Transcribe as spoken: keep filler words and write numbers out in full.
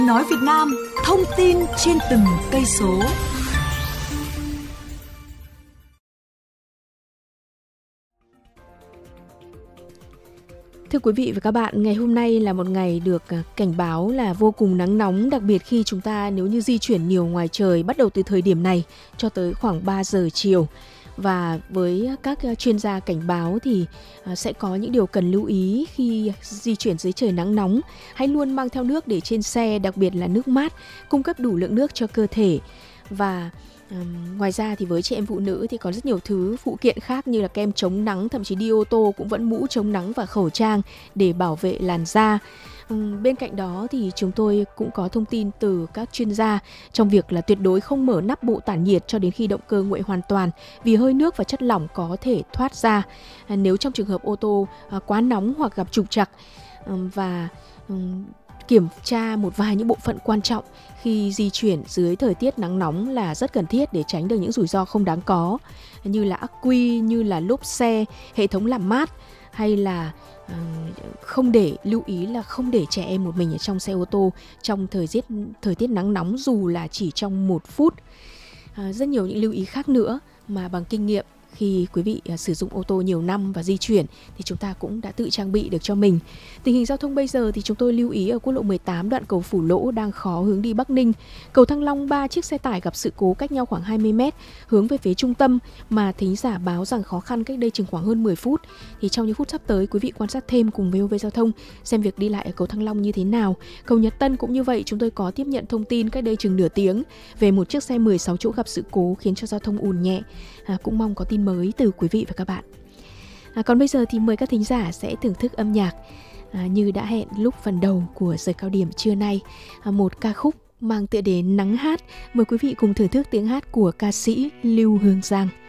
Nói Việt Nam, thông tin trên từng cây số. Thưa quý vị và các bạn, ngày hôm nay là một ngày được cảnh báo là vô cùng nắng nóng, đặc biệt khi chúng ta nếu như di chuyển nhiều ngoài trời bắt đầu từ thời điểm này cho tới khoảng ba giờ chiều. Và với các chuyên gia cảnh báo thì sẽ có những điều cần lưu ý khi di chuyển dưới trời nắng nóng. Hãy luôn mang theo nước để trên xe, đặc biệt là nước mát, cung cấp đủ lượng nước cho cơ thể. Và Um, ngoài ra thì với chị em phụ nữ thì có rất nhiều thứ phụ kiện khác như là kem chống nắng, thậm chí đi ô tô cũng vẫn mũ chống nắng và khẩu trang để bảo vệ làn da. Um, bên cạnh đó thì chúng tôi cũng có thông tin từ các chuyên gia trong việc là tuyệt đối không mở nắp bộ tản nhiệt cho đến khi động cơ nguội hoàn toàn, vì hơi nước và chất lỏng có thể thoát ra à, nếu trong trường hợp ô tô à, quá nóng hoặc gặp trục trặc. Um, và um, Kiểm tra một vài những bộ phận quan trọng khi di chuyển dưới thời tiết nắng nóng là rất cần thiết để tránh được những rủi ro không đáng có, như là ắc quy, như là lốp xe, hệ thống làm mát, hay là uh, không để lưu ý là không để trẻ em một mình ở trong xe ô tô trong thời tiết thời tiết nắng nóng dù là chỉ trong một phút. Uh, rất nhiều những lưu ý khác nữa mà bằng kinh nghiệm khi quý vị uh, sử dụng ô tô nhiều năm và di chuyển thì chúng ta cũng đã tự trang bị được cho mình. Tình hình giao thông bây giờ thì chúng tôi lưu ý ở quốc lộ mười tám đoạn cầu Phủ Lỗ đang khó hướng đi Bắc Ninh. Cầu Thăng Long, ba chiếc xe tải gặp sự cố cách nhau khoảng hai mươi mét hướng về phía trung tâm mà thính giả báo rằng khó khăn cách đây chừng khoảng hơn mười phút. Thì trong những phút sắp tới quý vị quan sát thêm cùng vê o vê Giao thông xem việc đi lại ở cầu Thăng Long như thế nào. Cầu Nhật Tân cũng như vậy, chúng tôi có tiếp nhận thông tin cách đây chừng nửa tiếng về một chiếc xe mười sáu chỗ gặp sự cố khiến cho giao thông ùn nhẹ. À, cũng mong có tin mới từ quý vị và các bạn. À, còn bây giờ thì mời các thính giả sẽ thưởng thức âm nhạc à, như đã hẹn lúc phần đầu của giờ cao điểm trưa nay, à, một ca khúc mang tựa đề Nắng Hát. Mời quý vị cùng thưởng thức tiếng hát của ca sĩ Lưu Hương Giang.